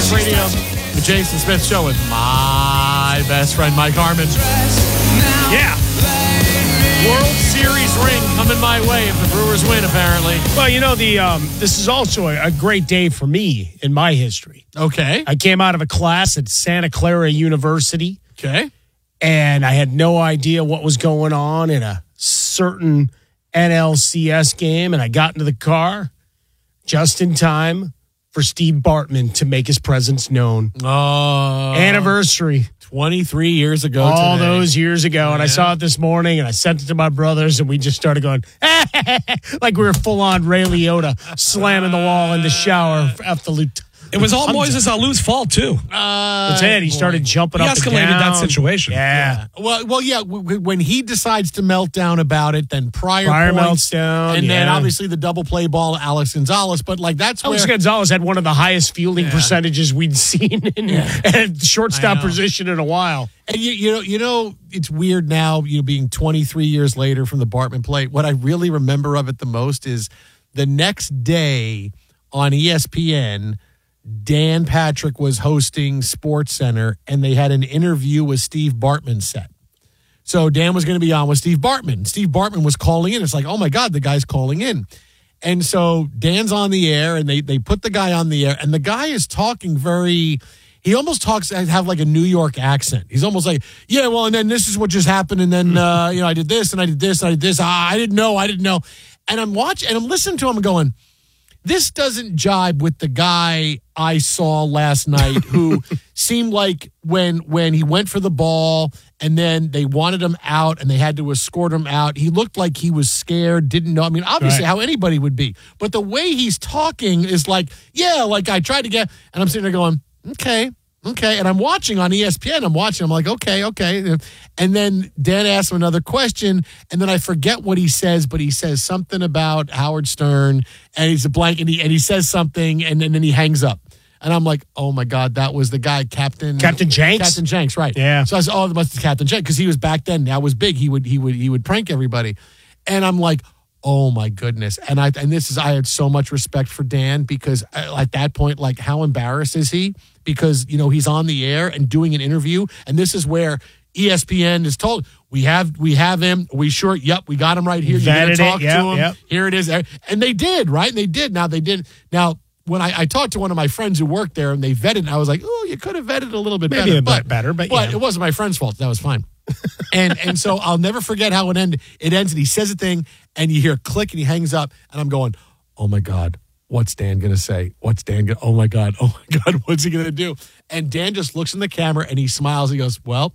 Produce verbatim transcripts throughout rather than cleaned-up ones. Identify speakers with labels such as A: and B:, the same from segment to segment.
A: Sports Radio, the Jason Smith Show with my best friend, Mike Harmon. Yeah. World Series ring coming my way if the Brewers win, apparently.
B: Well, you know, the um, this is also a, a great day for me in my history.
A: Okay.
B: I came out of a class at Santa Clara University.
A: Okay.
B: And I had no idea what was going on in a certain N L C S game. And I got into the car just in time for Steve Bartman to make his presence known.
A: Oh.
B: Anniversary.
A: twenty-three years ago
B: All
A: today.
B: those years ago.
A: Yeah.
B: And I saw it this morning, and I sent it to my brothers, and we just started going, like we were full-on Ray Liotta slamming the wall in the shower after the
C: It was all Moises Alou's fault, too.
A: Uh,
B: That's it. He started jumping
C: he
B: up and
C: escalated
B: down.
C: that situation.
B: Yeah.
A: Yeah. Well, well, yeah. W- w- when he decides to melt down about it, then Pryor,
B: Pryor
A: points,
B: melts down,
A: and then
B: yeah.
A: obviously the double play ball, Alex Gonzalez. But like that's
B: Alex
A: where
B: Gonzalez had one of the highest fielding
A: Yeah.
B: percentages we'd seen in
A: Yeah.
B: a shortstop
A: I know.
B: position in a while.
A: and you, you know, you know, it's weird now. You know, being twenty-three years later from the Bartman plate. What I really remember of it the most is the next day on E S P N. Dan Patrick was hosting Sports Center, and they had an interview with Steve Bartman set. So Dan was going to be on with Steve Bartman. Steve Bartman was calling in. It's like, oh my God, the guy's calling in. And so Dan's on the air, and they they put the guy on the air, and the guy is talking very. He almost talks have like a New York accent. He's almost like, yeah, well, and then this is what just happened, and then uh, you know I did this, and I did this, and I did this. Ah, I didn't know, I didn't know, and I'm watching, and I'm listening to him and going, this doesn't jibe with the guy I saw last night who seemed like when when he went for the ball and then they wanted him out and they had to escort him out, he looked like he was scared, didn't know. I mean, obviously
B: Right.
A: how anybody would be. But the way he's talking is like, yeah, like I tried to get, and I'm sitting there going, okay. Okay, and I'm watching on E S P N. I'm watching. I'm like, okay, okay. And then Dan asks him another question, and then I forget what he says, but he says something about Howard Stern, and he's a blank, and he, and he says something, and, and then he hangs up. And I'm like, oh, my God, that was the guy, Captain...
B: Captain Jenks?
A: Captain Jenks, right.
B: Yeah.
A: So I said, oh, it must be Captain Jenks, because he was back then. That was big. He would he would, he would prank everybody. And I'm like... oh my goodness. And I and this is I had so much respect for Dan because at that point, like how embarrassed is he? Because, you know, he's on the air and doing an interview. And this is where E S P N is told, we have we have him. Are we sure? Yep, we got him right here. You're gonna
B: Vetted
A: talk
B: it. Yep,
A: to him.
B: yep.
A: Here it is. And they did, right? They did. Now they did. Now when I, I talked to one of my friends who worked there and they vetted, and I was like, oh, you could have vetted a little bit
B: Maybe
A: better.
B: a
A: but,
B: bit better, but
A: but
B: yeah.
A: it wasn't my friend's fault. That was fine. and and so I'll never forget how it ended. It ends and he says a thing and you hear a click and he hangs up and I'm going, oh my God, what's Dan going to say? What's Dan going to, oh my God, oh my God, what's he going to do? And Dan just looks in the camera and he smiles. He goes, well,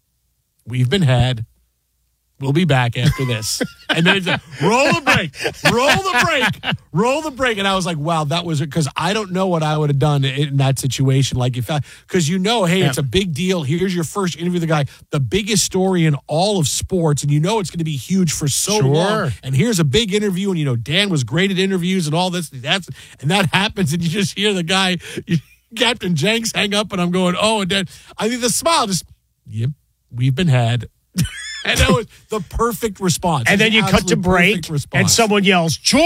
A: we've been had. We'll be back after this. And then it's like, roll the break, roll the break, roll the break. And I was like, wow, that was it. Because I don't know what I would have done in that situation. Like, if I, because you know, hey,
B: Yeah.
A: it's a big deal. Here's your first interview with the guy, the biggest story in all of sports. And you know it's going to be huge for so
B: Sure.
A: long. And here's a big interview. And, you know, Dan was great at interviews and all this. That's, and that happens. And you just hear the guy, Captain Jenks, hang up. And I'm going, oh, and then I think the smile just, yep, we've been had. And that was the perfect response.
B: And then you cut to
A: Absolute
B: break,
A: perfect response.
B: and someone yells, George!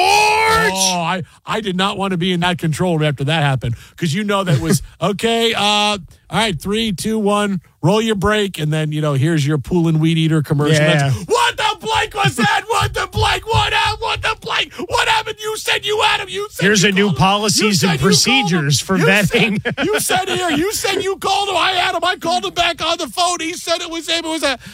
A: Oh, I, I did not want to be in that control room after that happened because you know that was, okay, uh, all right, three, two, one, roll your break, and then, you know, here's your pool and weed eater commercial.
B: Yeah.
A: That's, what the blank was that? What the blank? What happened? What the blank? What happened? You said you had him. You said
B: Here's
A: you
B: a new
A: called him.
B: policies
A: You said
B: and
A: you called
B: procedures
A: him.
B: for
A: You
B: vetting.
A: Said, you said here, you said you called him. I had him. I called him back on the phone. He said it was him. It was a,